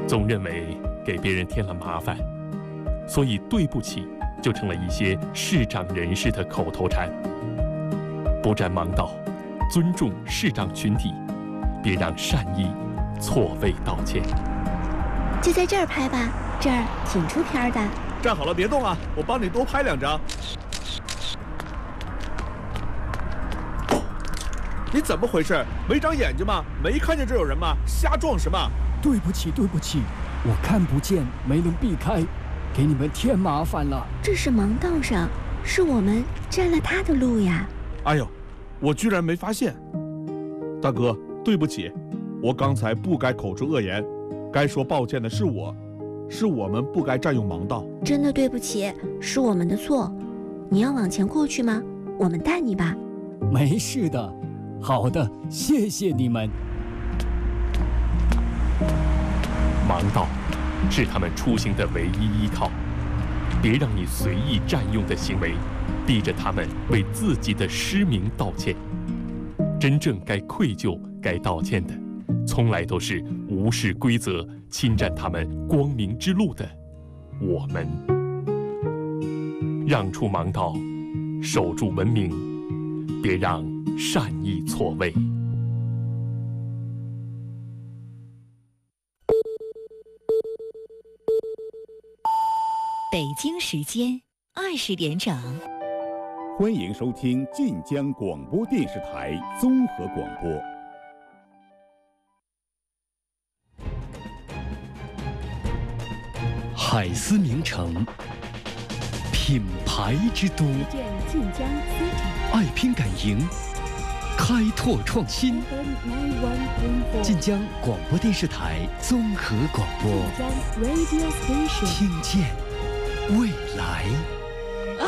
总认为给别人添了麻烦，所以对不起就成了一些视障人士的口头禅。不占盲道，尊重视障群体，别让善意错位道歉。 就在这儿拍吧，这儿挺出片的。 站好了，别动啊，我帮你多拍2张。你怎么回事？没长眼睛吗？没看见这有人吗？瞎撞什么？ 对不起，我看不见，没能避开，给你们添麻烦了。 这是盲道上，是我们占了他的路呀。 哎呦，我居然没发现。大哥，对不起，我刚才不该口出恶言，该说抱歉的是我们不该占用盲道。 真的对不起，是我们的错。你要往前过去吗？我们带你吧。 没事的。好的，谢谢你们。 盲道是他们出行的唯一依靠，别让你随意占用的行为逼着他们为自己的失明道歉。真正该愧疚、该道歉的，从来都是无视规则、侵占他们光明之路的我们。让出盲道，守住文明，别让善意错位。 北京时间20点整， 欢迎收听晋江广播电视台综合广播。 海思名城，品牌之都， 晋江 City， 爱拼敢赢，开拓创新。晋江广播电视台综合广播，听见未来。